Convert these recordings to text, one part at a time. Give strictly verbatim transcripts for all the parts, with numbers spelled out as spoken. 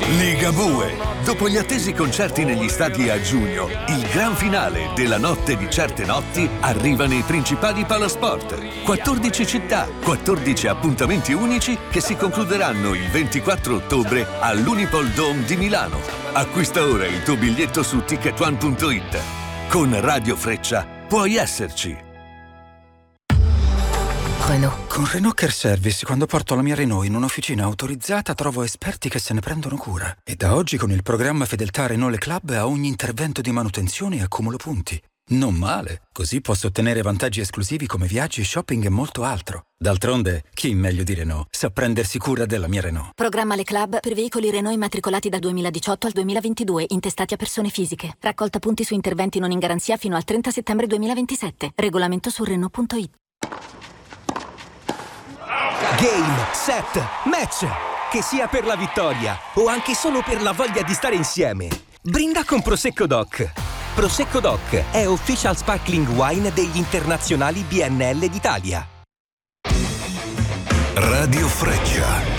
Ligabue. Dopo gli attesi concerti negli stadi a giugno, il gran finale della Notte di certe notti arriva nei principali palasport. quattordici città, quattordici appuntamenti unici che si concluderanno il ventiquattro ottobre all'Unipol Dome di Milano. Acquista ora il tuo biglietto su ticket one punto it. Con Radio Freccia puoi esserci. Renault. Con Renault Care Service, quando porto la mia Renault in un'officina autorizzata, trovo esperti che se ne prendono cura. E da oggi con il programma Fedeltà Renault Le Club a ogni intervento di manutenzione accumulo punti. Non male, così posso ottenere vantaggi esclusivi come viaggi, shopping e molto altro. D'altronde, chi meglio di Renault sa prendersi cura della mia Renault. Programma Le Club per veicoli Renault immatricolati dal duemiladiciotto al duemilaventidue, intestati a persone fisiche. Raccolta punti su interventi non in garanzia fino al trenta settembre duemilaventisette. Regolamento su Renault punto it. Game, set, match! Che sia per la vittoria o anche solo per la voglia di stare insieme. Brinda con Prosecco Doc. Prosecco Doc è official sparkling wine degli internazionali B N L d'Italia. Radio Freccia.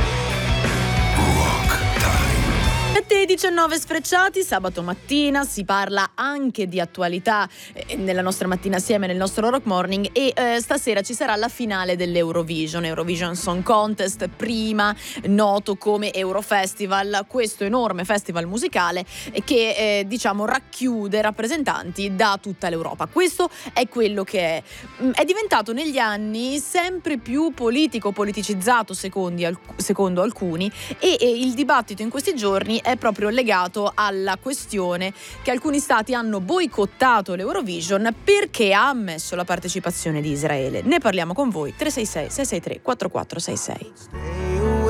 sette e diciannove sfrecciati, sabato mattina si parla anche di attualità eh, nella nostra mattina assieme, nel nostro Rock Morning, e eh, stasera ci sarà la finale dell'Eurovision, Eurovision Song Contest, prima noto come Eurofestival, questo enorme festival musicale eh, che eh, diciamo racchiude rappresentanti da tutta l'Europa. Questo è quello che è. È diventato negli anni sempre più politico, politicizzato secondo, secondo alcuni, e, e il dibattito in questi giorni è proprio legato alla questione che alcuni stati hanno boicottato l'Eurovision perché ha ammesso la partecipazione di Israele. Ne parliamo con voi. tre sei sei sei sei tre quattro quattro sei sei.